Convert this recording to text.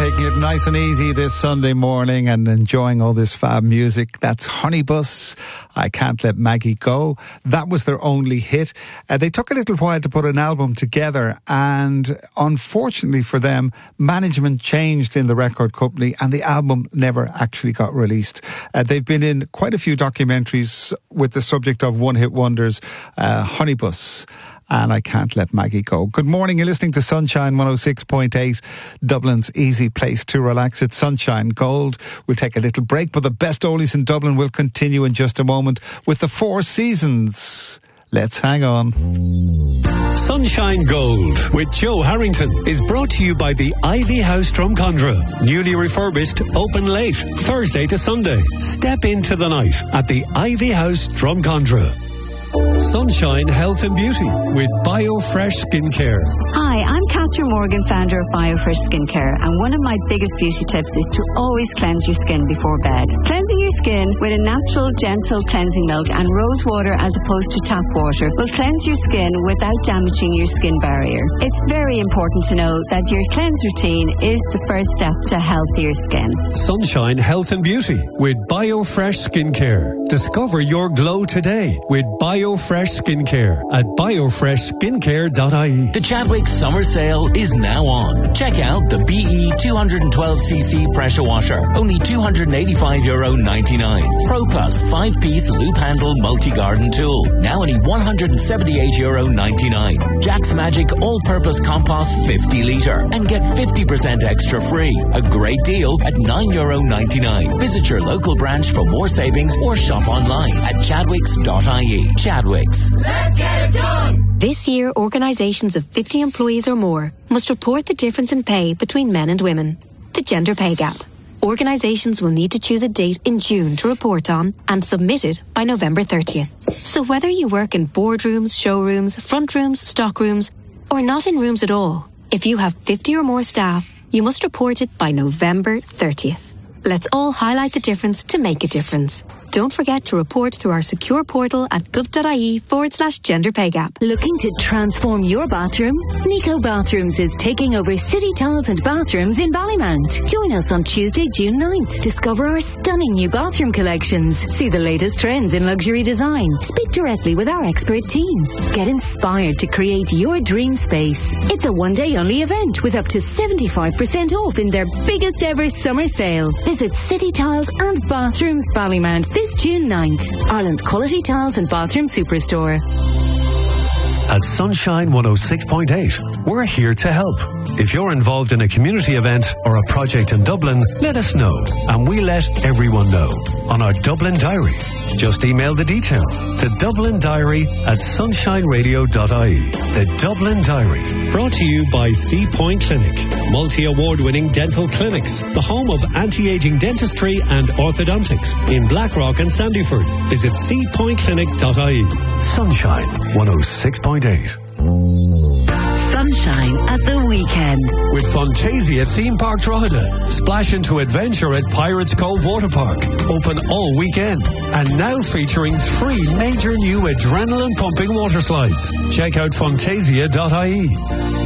taking it nice and easy this Sunday morning and enjoying all this fab music. That's Honeybus, I Can't Let Maggie Go. That was their only hit. They took a little while to put an album together, and unfortunately for them, management changed in the record company and the album never actually got released. They've been in quite a few documentaries with the subject of one-hit wonders, Honeybus and I Can't Let Maggie Go. Good morning, you're listening to Sunshine 106.8, Dublin's easy place to relax. It's Sunshine Gold. We'll take a little break, but the best oldies in Dublin will continue in just a moment with the Four Seasons. Let's hang on. Sunshine Gold with Joe Harrington is brought to you by the Ivy House Drumcondra. Newly refurbished, open late, Thursday to Sunday. Step into the night at the Ivy House Drumcondra. Sunshine Health and Beauty with BioFresh Skincare. Hi, I'm Catherine Morgan, founder of BioFresh Skincare, and one of my biggest beauty tips is to always cleanse your skin before bed. Cleansing your skin with a natural, gentle cleansing milk and rose water as opposed to tap water will cleanse your skin without damaging your skin barrier. It's very important to know that your cleanse routine is the first step to healthier skin. Sunshine Health and Beauty with BioFresh Skincare. Discover your glow today with BioFresh Skincare at biofreshskincare.ie. The Chadwick Summer Sale is now on. Check out the BE 212cc pressure washer, only €285.99. Pro Plus 5-piece loop handle multi-garden tool, now only €178.99. Jack's Magic all-purpose compost 50 litre and get 50% extra free. A great deal at €9.99. Visit your local branch for more savings or shop online at chadwicks.ie. Chadwick's. Let's get it done! This year, organisations of 50 employees or more must report the difference in pay between men and women, the gender pay gap. Organisations will need to choose a date in June to report on and submit it by November 30th. So whether you work in boardrooms, showrooms, front rooms, stock rooms, or not in rooms at all, if you have 50 or more staff, you must report it by November 30th. Let's all highlight the difference to make a difference. Don't forget to report through our secure portal at gov.ie/gender pay gap. Looking to transform your bathroom? Nico Bathrooms is taking over city tiles and bathrooms in Ballymount. Join us on Tuesday, June 9th. Discover our stunning new bathroom collections. See the latest trends in luxury design. Speak directly with our expert team. Get inspired to create your dream space. It's a one-day only event with up to 75% off in their biggest ever summer sale. Visit City Tiles and Bathrooms Ballymount this June 9th. Ireland's quality tiles and bathroom superstore. At Sunshine 106.8, we're here to help. If you're involved in a community event or a project in Dublin, let us know, and we let everyone know on our Dublin Diary. Just email the details to dublindiary@sunshineradio.ie. The Dublin Diary, brought to you by Sea Point Clinic, multi-award-winning dental clinics, the home of anti-aging dentistry and orthodontics in Blackrock and Sandyford. Visit seapointclinic.ie. Sunshine 106.8. Sunshine at the weekend. With Fantasia Theme Park Drogheda. Splash into adventure at Pirates Cove Water Park. Open all weekend. And now featuring 3 major new adrenaline-pumping water slides. Check out fantasia.ie.